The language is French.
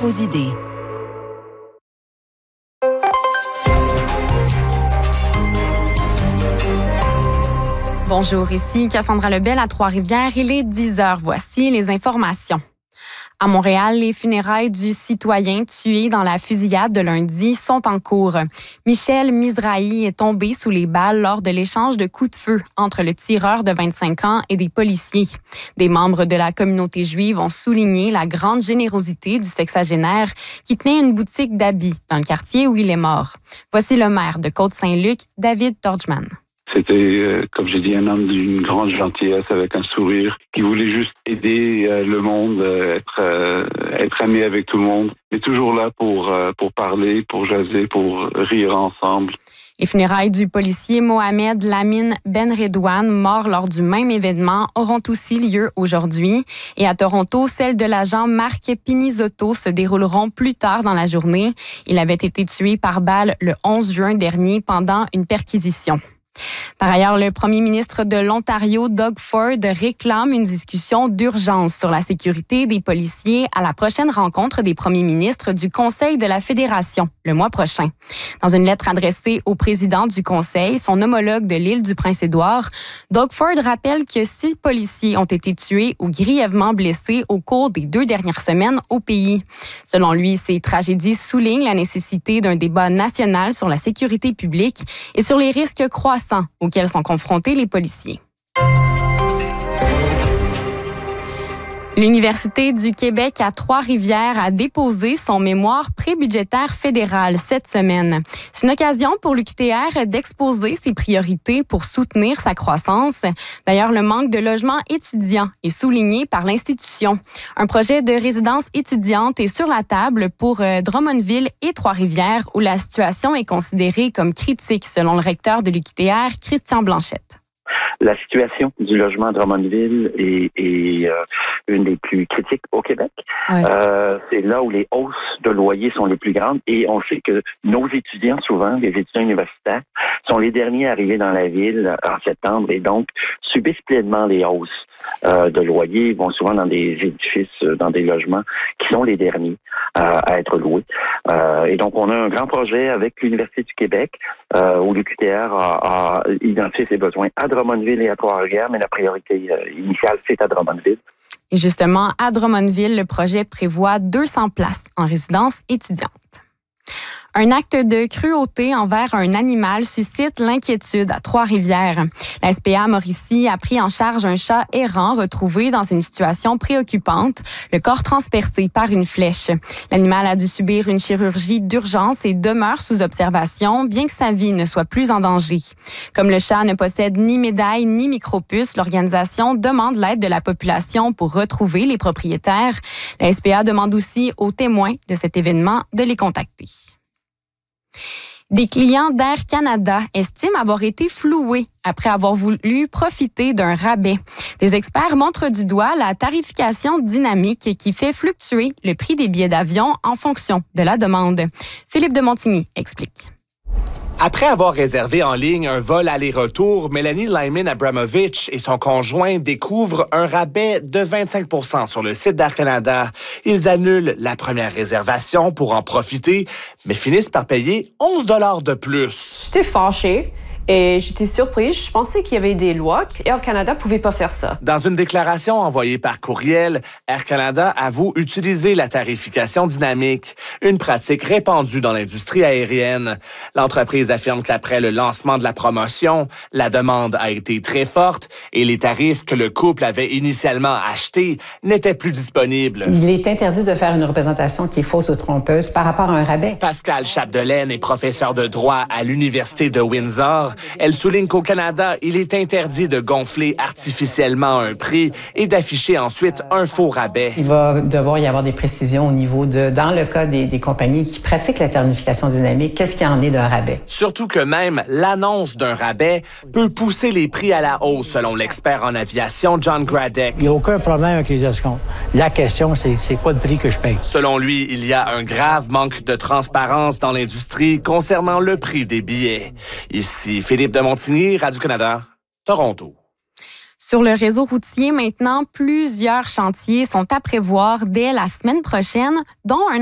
aux idées. Bonjour, ici Cassandra Lebel à Trois-Rivières. Il est 10h. Voici les informations. À Montréal, les funérailles du citoyen tué dans la fusillade de lundi sont en cours. Michel Mizrahi est tombé sous les balles lors de l'échange de coups de feu entre le tireur de 25 ans et des policiers. Des membres de la communauté juive ont souligné la grande générosité du sexagénaire qui tenait une boutique d'habits dans le quartier où il est mort. Voici le maire de Côte-Saint-Luc, David Torgman. C'était, comme j'ai dit, un homme d'une grande gentillesse avec un sourire qui voulait juste aider le monde, être ami avec tout le monde, mais toujours là pour parler, pour jaser, pour rire ensemble. Les funérailles du policier Mohamed Lamine Benredouane, mort lors du même événement, auront aussi lieu aujourd'hui. Et à Toronto, celles de l'agent Marc Pinizotto se dérouleront plus tard dans la journée. Il avait été tué par balle le 11 juin dernier pendant une perquisition. Par ailleurs, le premier ministre de l'Ontario, Doug Ford, réclame une discussion d'urgence sur la sécurité des policiers à la prochaine rencontre des premiers ministres du Conseil de la Fédération le mois prochain. Dans une lettre adressée au président du Conseil, son homologue de l'île du Prince-Édouard, Doug Ford rappelle que 6 policiers ont été tués ou grièvement blessés au cours des 2 dernières semaines au pays. Selon lui, ces tragédies soulignent la nécessité d'un débat national sur la sécurité publique et sur les risques croissants auxquels sont confrontés les policiers. L'Université du Québec à Trois-Rivières a déposé son mémoire prébudgétaire fédéral cette semaine. C'est une occasion pour l'UQTR d'exposer ses priorités pour soutenir sa croissance. D'ailleurs, le manque de logements étudiants est souligné par l'institution. Un projet de résidence étudiante est sur la table pour Drummondville et Trois-Rivières, où la situation est considérée comme critique, selon le recteur de l'UQTR, Christian Blanchette. La situation du logement à Drummondville est une des plus critiques au Québec. Ouais. C'est là où les hausses de loyers sont les plus grandes et on sait que nos étudiants, souvent, les étudiants universitaires, sont les derniers arrivés dans la ville en septembre et donc subissent pleinement les hausses de loyers. Ils vont souvent dans des édifices, dans des logements qui sont les derniers à être loués. Et donc, on a un grand projet avec l'Université du Québec où l'UQTR a identifié ses besoins à Drummondville et à Trois-Rivières, mais la priorité initiale, c'est à Drummondville. Et justement, à Drummondville, le projet prévoit 200 places en résidence étudiante. Un acte de cruauté envers un animal suscite l'inquiétude à Trois-Rivières. La SPA Mauricie a pris en charge un chat errant retrouvé dans une situation préoccupante, le corps transpercé par une flèche. L'animal a dû subir une chirurgie d'urgence et demeure sous observation, bien que sa vie ne soit plus en danger. Comme le chat ne possède ni médaille ni micropuce, l'organisation demande l'aide de la population pour retrouver les propriétaires. La SPA demande aussi aux témoins de cet événement de les contacter. Des clients d'Air Canada estiment avoir été floués après avoir voulu profiter d'un rabais. Des experts montrent du doigt la tarification dynamique qui fait fluctuer le prix des billets d'avion en fonction de la demande. Philippe de Montigny explique. Après avoir réservé en ligne un vol aller-retour, Mélanie Lyman-Abramovich et son conjoint découvrent un rabais de 25 % sur le site d'Air Canada. Ils annulent la première réservation pour en profiter, mais finissent par payer 11 $ de plus. J'étais fâchée. Et j'étais surprise. Je pensais qu'il y avait des lois qu'Air Canada pouvait pas faire ça. Dans une déclaration envoyée par courriel, Air Canada avoue utiliser la tarification dynamique, une pratique répandue dans l'industrie aérienne. L'entreprise affirme qu'après le lancement de la promotion, la demande a été très forte et les tarifs que le couple avait initialement achetés n'étaient plus disponibles. Il est interdit de faire une représentation qui est fausse ou trompeuse par rapport à un rabais. Pascal Chapdelaine est professeur de droit à l'Université de Windsor. Elle souligne qu'au Canada, il est interdit de gonfler artificiellement un prix et d'afficher ensuite un faux rabais. Il va devoir y avoir des précisions au niveau de, dans le cas des compagnies qui pratiquent la tarification dynamique, qu'est-ce qu'il y en est d'un rabais? Surtout que même l'annonce d'un rabais peut pousser les prix à la hausse, selon l'expert en aviation John Gradek. Il n'y a aucun problème avec les escomptes. La question, c'est quoi le prix que je paye? Selon lui, il y a un grave manque de transparence dans l'industrie concernant le prix des billets. Ici, Philippe de Montigny, Radio-Canada, Toronto. Sur le réseau routier, maintenant, plusieurs chantiers sont à prévoir dès la semaine prochaine, dont un